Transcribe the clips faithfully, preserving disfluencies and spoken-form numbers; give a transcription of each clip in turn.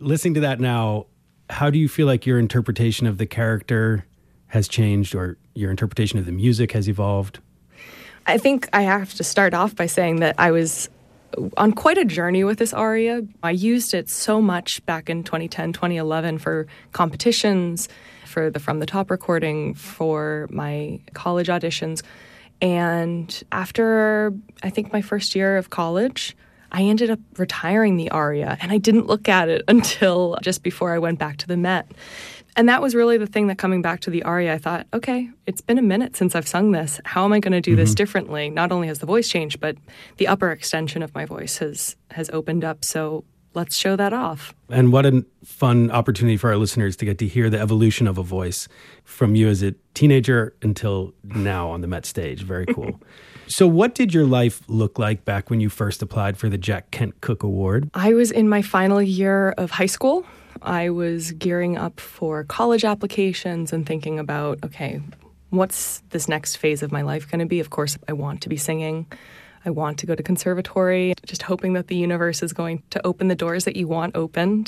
listening to that now, how do you feel like your interpretation of the character has changed, or your interpretation of the music has evolved? I think I have to start off by saying that I was on quite a journey with this aria. I used it so much back in twenty ten, twenty eleven for competitions, for the From the Top recording, for my college auditions. And after, I think, my first year of college, I ended up retiring the aria, and I didn't look at it until just before I went back to the Met. And that was really the thing that coming back to the aria, I thought, okay, it's been a minute since I've sung this. How am I going to do mm-hmm. this differently? Not only has the voice changed, but the upper extension of my voice has has opened up. So let's show that off. And what a fun opportunity for our listeners to get to hear the evolution of a voice from you as a teenager until now on the Met stage. Very cool. So what did your life look like back when you first applied for the Jack Kent Cooke Award? I was in my final year of high school. I was gearing up for college applications and thinking about, okay, what's this next phase of my life going to be? Of course, I want to be singing. I want to go to conservatory, just hoping that the universe is going to open the doors that you want opened.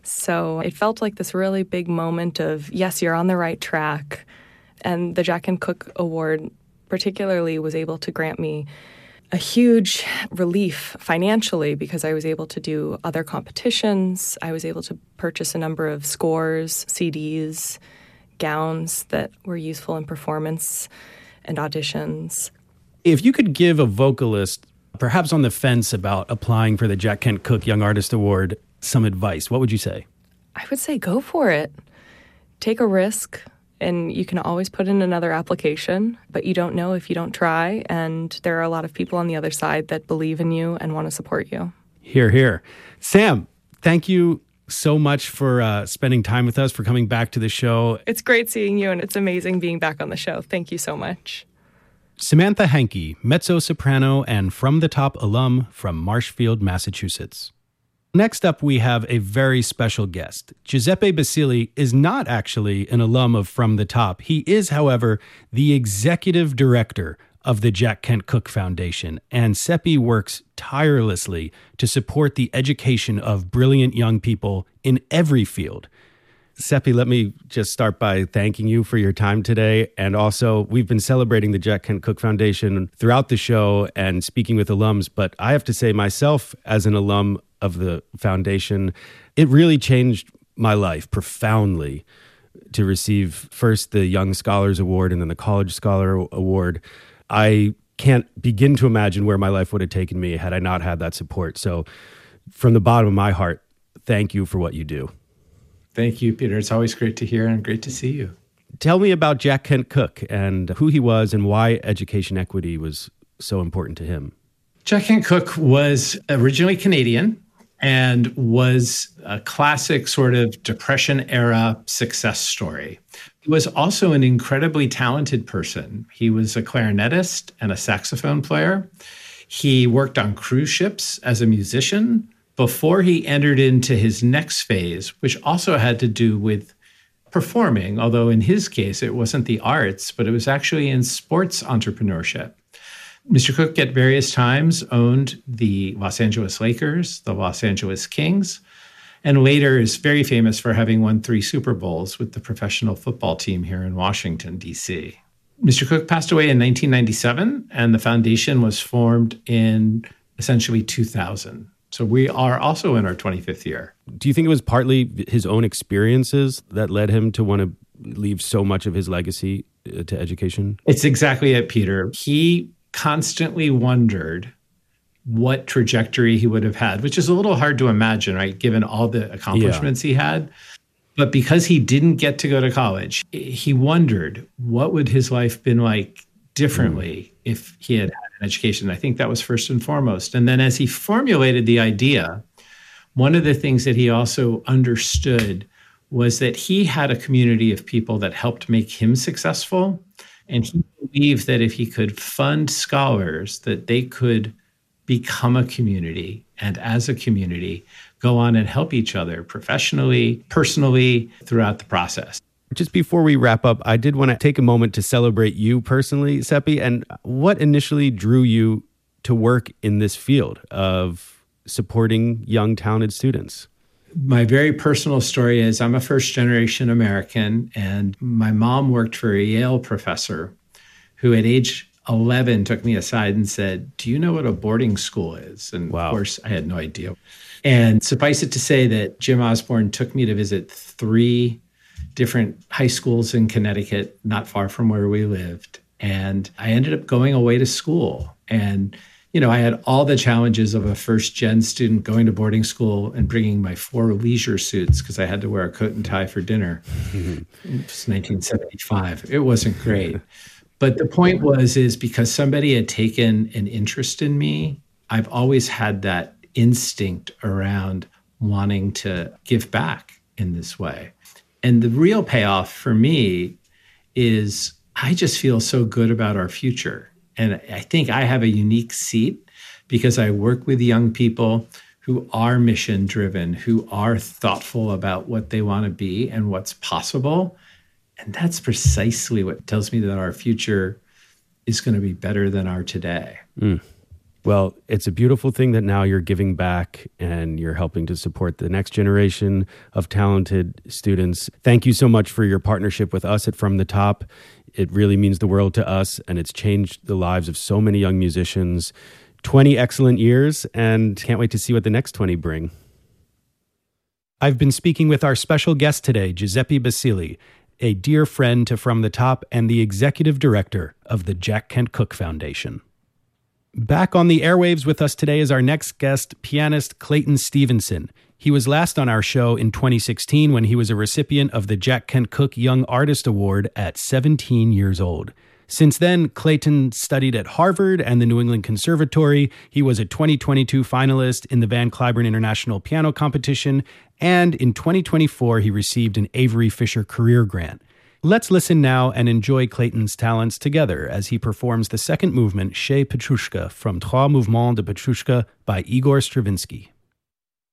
So it felt like this really big moment of, yes, you're on the right track. And the Jack Kent Cooke Award particularly was able to grant me a huge relief financially because I was able to do other competitions. I was able to purchase a number of scores, C Ds, gowns that were useful in performance and auditions. If you could give a vocalist, perhaps on the fence about applying for the Jack Kent Cooke Young Artist Award, some advice, what would you say? I would say go for it. Take a risk. And you can always put in another application, but you don't know if you don't try. And there are a lot of people on the other side that believe in you and want to support you. Hear, hear. Sam, thank you so much for uh, spending time with us, for coming back to the show. It's great seeing you, and it's amazing being back on the show. Thank you so much. Samantha Hankey, mezzo-soprano and From the Top alum from Marshfield, Massachusetts. Next up, we have a very special guest. Giuseppe Basili is not actually an alum of From the Top. He is, however, the executive director of the Jack Kent Cooke Foundation, and Seppi works tirelessly to support the education of brilliant young people in every field. Seppi, let me just start by thanking you for your time today. And also, we've been celebrating the Jack Kent Cooke Foundation throughout the show and speaking with alums, but I have to say myself, as an alum of the foundation, it really changed my life profoundly to receive first the Young Scholars Award and then the College Scholar Award. I can't begin to imagine where my life would have taken me had I not had that support. So from the bottom of my heart, thank you for what you do. Thank you, Peter. It's always great to hear and great to see you. Tell me about Jack Kent Cooke and who he was and why education equity was so important to him. Jack Kent Cooke was originally Canadian and was a classic sort of Depression-era success story. He was also an incredibly talented person. He was a clarinetist and a saxophone player. He worked on cruise ships as a musician before he entered into his next phase, which also had to do with performing, although in his case, it wasn't the arts, but it was actually in sports entrepreneurship. Mister Cooke at various times owned the Los Angeles Lakers, the Los Angeles Kings, and later is very famous for having won three Super Bowls with the professional football team here in Washington, D C. Mister Cooke passed away in nineteen ninety-seven, and the foundation was formed in essentially two thousand. So we are also in our twenty-fifth year. Do you think it was partly his own experiences that led him to want to leave so much of his legacy to education? It's exactly it, Peter. He constantly wondered what trajectory he would have had, which is a little hard to imagine, right, given all the accomplishments yeah. he had. But because he didn't get to go to college, he wondered what would his life been like differently mm. if he had had an education. I think that was first and foremost. And then as he formulated the idea, one of the things that he also understood was that he had a community of people that helped make him successful. And he believed that if he could fund scholars, that they could become a community, and as a community, go on and help each other professionally, personally, throughout the process. Just before we wrap up, I did want to take a moment to celebrate you personally, Seppi, and what initially drew you to work in this field of supporting young, talented students? My very personal story is I'm a first generation American, and my mom worked for a Yale professor who at age eleven took me aside and said, "Do you know what a boarding school is?" And wow. Of course, I had no idea. And suffice it to say that Jim Osborne took me to visit three different high schools in Connecticut, not far from where we lived. And I ended up going away to school. And, you know, I had all the challenges of a first gen student going to boarding school and bringing my four leisure suits because I had to wear a coat and tie for dinner. Mm-hmm. It was nineteen seventy-five. It wasn't great. But the point was, is because somebody had taken an interest in me, I've always had that instinct around wanting to give back in this way. And the real payoff for me is I just feel so good about our future. And I think I have a unique seat because I work with young people who are mission driven, who are thoughtful about what they want to be and what's possible. And that's precisely what tells me that our future is going to be better than our today. Mm. Well, it's a beautiful thing that now you're giving back and you're helping to support the next generation of talented students. Thank you so much for your partnership with us at From the Top. It really means the world to us, and it's changed the lives of so many young musicians. twenty excellent years, and can't wait to see what the next twenty bring. I've been speaking with our special guest today, Giuseppe Basili, a dear friend to From the Top and the executive director of the Jack Kent Cooke Foundation. Back on the airwaves with us today is our next guest, pianist Clayton Stevenson. He was last on our show in twenty sixteen when he was a recipient of the Jack Kent Cooke Young Artist Award at seventeen years old. Since then, Clayton studied at Harvard and the New England Conservatory. He was a twenty twenty-two finalist in the Van Cliburn International Piano Competition, and in twenty twenty-four, he received an Avery Fisher Career Grant. Let's listen now and enjoy Clayton's talents together as he performs the second movement, Chez Petrushka, from Trois Mouvements de Petrushka by Igor Stravinsky.